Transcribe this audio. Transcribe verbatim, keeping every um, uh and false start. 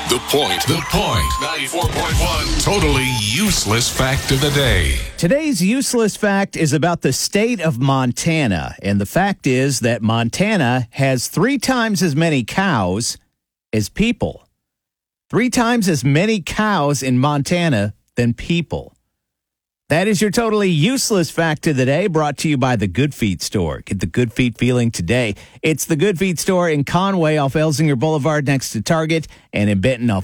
The Point. The Point. ninety-four point one. Totally useless fact of the day. Today's useless fact is about the state of Montana. And the fact is that Montana has three times as many cows as people. Three times as many cows in Montana than people. That is your totally useless fact of the day, brought to you by the Good Feet Store. Get the Good Feet feeling today. It's the Good Feet Store in Conway off Elsinger Boulevard next to Target, and in Benton off